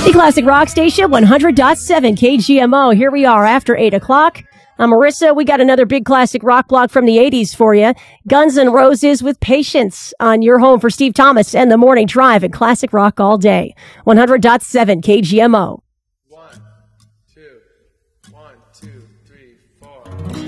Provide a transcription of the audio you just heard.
The Classic Rock Station, 100.7 KGMO. Here we are after 8 o'clock. I'm Marissa. We got another big classic rock block from the 80s for you. Guns N' Roses with Patience on your home for Steve Thomas and the Morning Drive at Classic Rock all day. 100.7 KGMO.